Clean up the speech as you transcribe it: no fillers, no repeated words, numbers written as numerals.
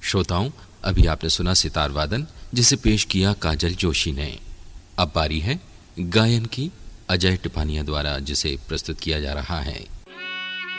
श्रोताओं, अभी आपने सुना सितार वादन, जिसे पेश किया काजल जोशी ने। अब बारी है गायन की अजय टिपानिया द्वारा, जिसे प्रस्तुत किया जा रहा है